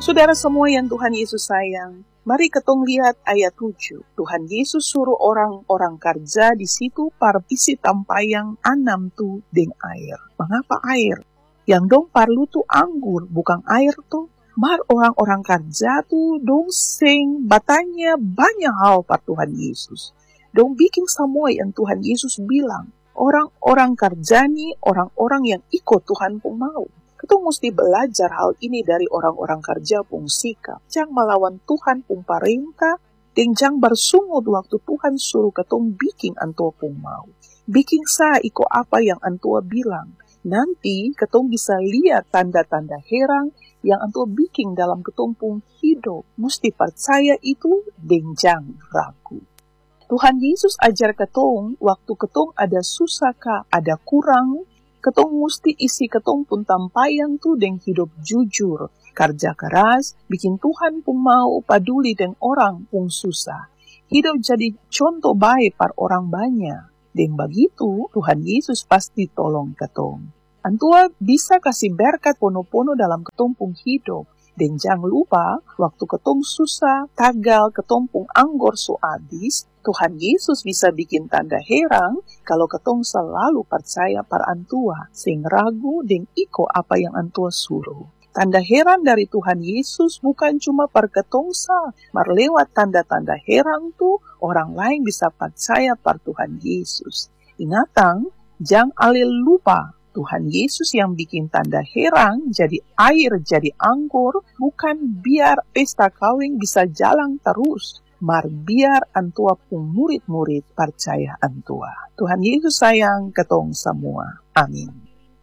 Saudara semua yang Tuhan Yesus sayang, mari ketong lihat ayat 7. Tuhan Yesus suruh orang-orang kerja di situ isi tampayang 6 tu deng air. Mengapa air? Yang dong parlu tu anggur, bukan air tu. Mar orang-orang kerja tu dong sing batanya banyak hal par Tuhan Yesus. Dong bikin semua yang Tuhan Yesus bilang. Orang-orang kerja ni orang-orang yang ikut Tuhan pun mau. Kita mesti belajar hal ini dari orang-orang kerja pun sikap. Jangan melawan Tuhan pun perintah, dan jangan bersungut waktu Tuhan suruh ketong bikin antua pun mau. Bikin iko apa yang antua bilang. Nanti ketong bisa lihat tanda-tanda heran yang antua bikin dalam ketong pun hidup. Mesti percaya itu dan jangan ragu. Tuhan Yesus ajar ketong waktu ketong ada susah kah, ada kurang, ketong mesti isi ketong pun tampayang tu dengan hidup jujur, kerja keras, bikin Tuhan pun mau peduli dengan orang pun susah. Hidup jadi contoh baik par orang banyak. Dan begitu Tuhan Yesus pasti tolong ketong. Antua bisa kasih berkat pono-pono dalam ketong pun hidup. Dan jangan lupa, waktu ketong susah, tagal, ketong pun anggur so habis, Tuhan Yesus bisa bikin tanda heran kalau ketong selalu percaya par antua, sing ragu dan iko apa yang antua suruh. Tanda heran dari Tuhan Yesus bukan cuma par ketong mar lewat tanda-tanda heran tu, orang lain bisa percaya par Tuhan Yesus. Ingatan, jangan lupa, Tuhan Yesus yang bikin tanda heran jadi air, jadi anggur, bukan biar pesta kawin bisa jalan terus, mar biar antua pun murid-murid percaya antua. Tuhan Yesus sayang ketong semua. Amin.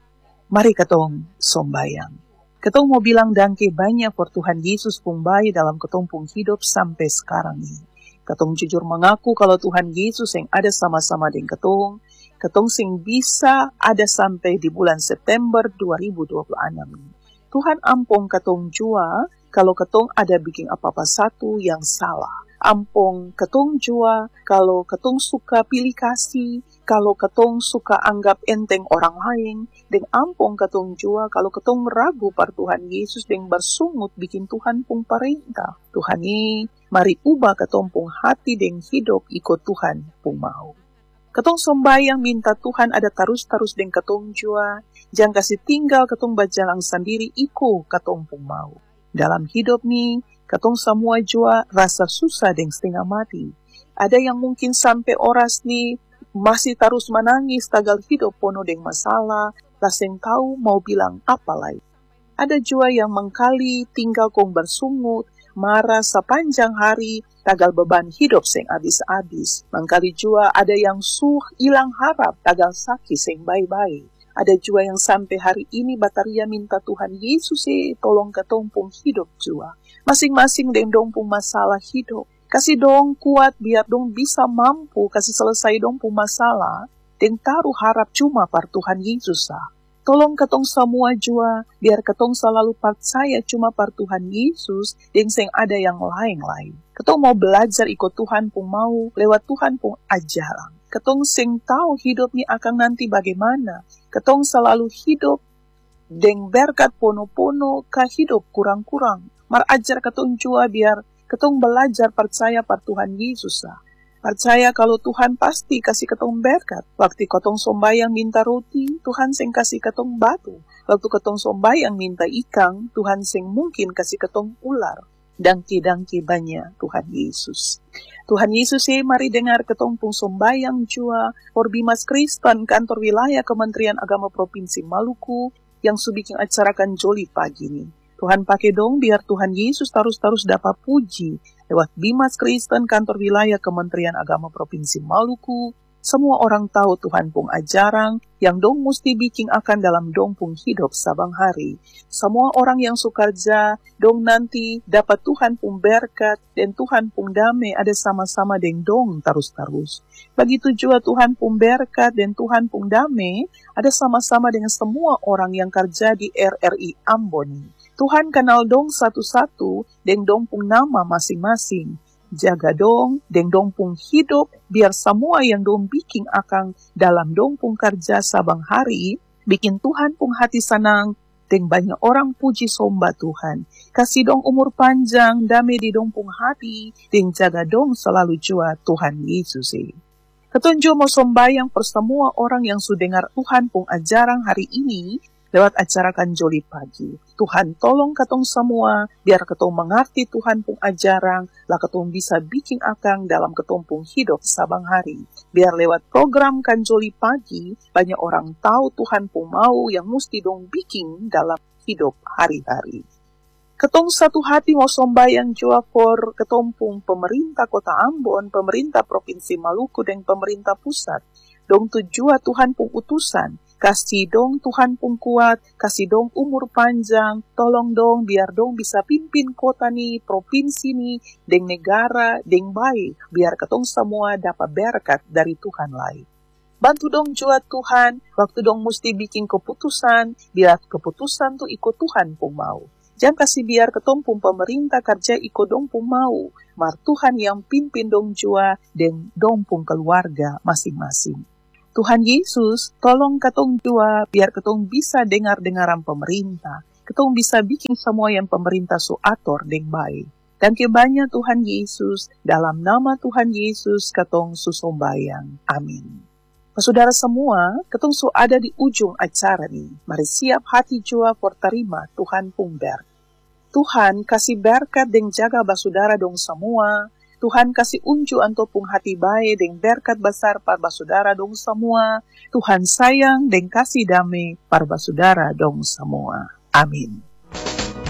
Mari ketong sombayang. Ketong mau bilang dangke banyak for Tuhan Yesus pun baik dalam ketong pun hidup sampai sekarang ini. Ketong jujur mengaku kalau Tuhan Yesus yang ada sama-sama dengan ketong sing bisa ada sampai di bulan September 2026 ini. Tuhan ampung ketong jua kalau ketong ada bikin apa-apa satu yang salah. Ampung ketong jua kalau ketong suka pilih kasih, kalau ketong suka anggap enteng orang lain, dan ampung ketong jua kalau ketong ragu par Tuhan Yesus dan bersungut bikin Tuhan pun perintah. Tuhan ini, mari ubah ketong pun hati dan hidup ikut Tuhan pun mau. Ketong sombayang minta Tuhan ada terus-terus dengan ketong jua. Jangan kasih tinggal ketong berjalan sendiri iko ketong pun mau. Dalam hidup nih, ketong semua jua rasa susah dan setengah mati. Ada yang mungkin sampai oras nih masih terus menangis tagal hidup penuh dengan masalah. Laseng tahu mau bilang apa lagi. Ada jua yang mengkali tinggal kong bersungut, marah sepanjang hari, tagal beban hidup sing abis-abis. Mangkali jua ada yang hilang harap, tagal sakit sing baik-baik. Ada jua yang sampai hari ini bataria minta Tuhan Yesus tolong ketong pung hidup jua. Masing-masing dengan dong pung masalah hidup. Kasih dong kuat biar dong bisa mampu kasih selesai dong pung masalah. Dan taruh harap cuma par Tuhan Yesus Tolong ketong semua jua, biar ketong selalu percaya cuma par Tuhan Yesus, dan sing ada yang lain-lain. Ketong mau belajar ikut Tuhan pun mau, lewat Tuhan pun ajaran. Ketong sing tahu hidup ni akan nanti bagaimana. Ketong selalu hidup, deng berkat pono-pono, ka hidup kurang-kurang. Mar ajar ketong jua biar ketong belajar percaya par Tuhan Yesus Percaya kalau Tuhan pasti kasih ketong berkat. Waktu ketong sombayang minta roti, Tuhan sing kasih ketong batu. Waktu ketong sombayang minta ikan, Tuhan sing mungkin kasih ketong ular. Dangki-dangki banyak Tuhan Yesus. Tuhan Yesus mari dengar ketong pung sombayang jua. Orbimas Kristen kantor wilayah Kementerian Agama Provinsi Maluku yang subikin acarakan joli pagi ini. Tuhan pakai dong biar Tuhan Yesus terus-terus dapat puji. Lewat Bimas Kristen kantor wilayah Kementerian Agama Provinsi Maluku, semua orang tahu Tuhan pun ajaran yang dong mesti bikin akan dalam dong pun hidup sabang hari. Semua orang yang sukarja, dong nanti dapat Tuhan pun berkat dan Tuhan pun damai ada sama-sama dengan dong terus-terus. Begitu juga Tuhan pun berkat dan Tuhan pun damai ada sama-sama dengan semua orang yang kerja di RRI Ambon. Tuhan kenal dong satu-satu deng dong pung nama masing-masing. Jaga dong deng dong pung hidup biar semua yang dong bikin akan dalam dong pung kerja sabang hari bikin Tuhan pung hati senang deng banyak orang puji somba Tuhan. Kasih dong umur panjang, damai di dong pung hati, deng jaga dong selalu jua Tuhan Yesus. Keton jo mau sombayang per semua orang yang sudah dengar Tuhan pung ajaran hari ini, lewat acara Kanjoli Pagi. Tuhan tolong katong semua, biar katong mengerti Tuhan pung ajaran, lah katong bisa bikin akang dalam katong pung hidup sabang hari. Biar lewat program Kanjoli Pagi, banyak orang tahu Tuhan pung mau yang mesti dong bikin dalam hidup hari-hari. Ketong satu hati mau sombayang jua for ketong pung pemerintah Kota Ambon, pemerintah Provinsi Maluku, dan pemerintah pusat. Dong tujuan Tuhan pung utusan, kasih dong Tuhan pun kuat, kasih dong umur panjang, tolong dong biar dong bisa pimpin kota nih, provinsi nih, deng negara, deng baik, biar ketong semua dapat berkat dari Tuhan lain. Bantu dong jua Tuhan, waktu dong mesti bikin keputusan, biar keputusan tuh ikut Tuhan pun mau. Jangan kasih biar ketong pun pemerintah kerja ikut dong pun mau, mar Tuhan yang pimpin dong jua, deng dong pun keluarga masing-masing. Tuhan Yesus, tolong katong jua biar katong bisa dengar-dengaran pemerintah. Katong bisa bikin semua yang pemerintah su atur deng baik. Dan kebanyak Tuhan Yesus, dalam nama Tuhan Yesus katong susombayang. Amin. Saudara semua, katong su ada di ujung acara nih. Mari siap hati jua for terima Tuhan pung berkat. Tuhan kasih berkat deng jaga basudara dong semua. Tuhan kasih unju anto pung hati bae deng berkat besar par basudara dong semua. Tuhan sayang deng kasih damai par basudara dong semua. Amin.